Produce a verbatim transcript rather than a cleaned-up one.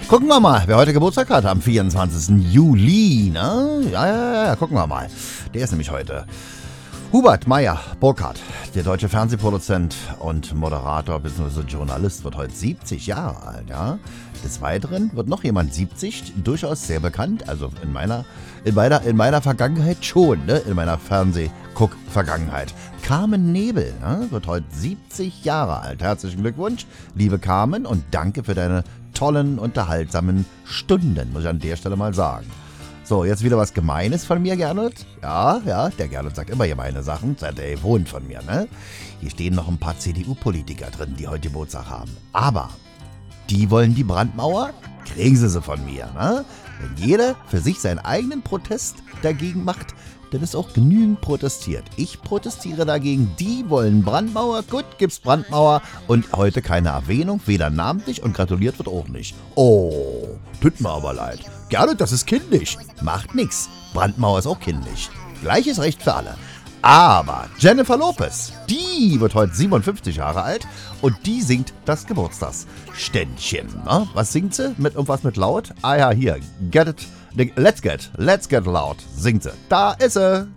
Gucken wir mal, wer heute Geburtstag hat am vierundzwanzigsten Juli, ne? Ja, ja, ja, gucken wir mal. Der ist nämlich heute Hubert Meyer-Burkhardt, der deutsche Fernsehproduzent und Moderator bzw. Journalist, wird heute siebzig Jahre alt, ja. Des Weiteren wird noch jemand siebzig, durchaus sehr bekannt, also in meiner, in meiner, in meiner Vergangenheit schon, ne? In meiner Fernsehguck-Vergangenheit. Carmen Nebel, ne? Wird heute siebzig Jahre alt. Herzlichen Glückwunsch, liebe Carmen, und danke für deine tollen, unterhaltsamen Stunden, muss ich an der Stelle mal sagen. So, jetzt wieder was Gemeines von mir, Gernot. Ja, ja, der Gernot sagt immer gemeine Sachen, der wohnt von mir, ne? Hier stehen noch ein paar C D U-Politiker drin, die heute Geburtstag haben. Aber die wollen die Brandmauer, kriegen sie sie von mir, ne? Wenn jeder für sich seinen eigenen Protest dagegen macht, dann ist auch genügend protestiert. Ich protestiere dagegen, die wollen Brandmauer, gut, gibt's Brandmauer und heute keine Erwähnung, weder namentlich und gratuliert wird auch nicht. Oh, tut mir aber leid. Gerne, das ist kindlich. Macht nix. Brandmauer ist auch kindlich. Gleiches Recht für alle. Aber Jennifer Lopez, die wird heute siebenundfünfzig Jahre alt und die singt das Geburtstagsständchen. Ne? Was singt sie? Mit irgendwas mit laut? Ah ja, hier. Get it. Let's get, let's get loud, singt sie. Da ist sie.